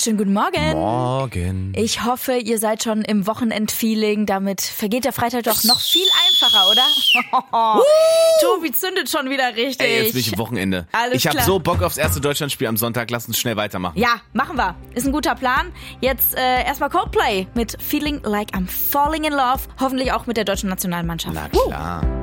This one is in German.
Schönen guten Morgen. Morgen. Ich hoffe, ihr seid schon im Wochenendfeeling. Damit vergeht der Freitag doch noch viel einfacher, oder? Tobi zündet schon wieder richtig. Ey, jetzt bin ich im Wochenende. Alles ich habe klar. so Bock aufs erste Deutschlandspiel am Sonntag. Lass uns schnell weitermachen. Ja, machen wir. Ist ein guter Plan. Jetzt erstmal Coldplay mit Feeling Like I'm Falling in Love. Hoffentlich auch mit der deutschen Nationalmannschaft. Na klar.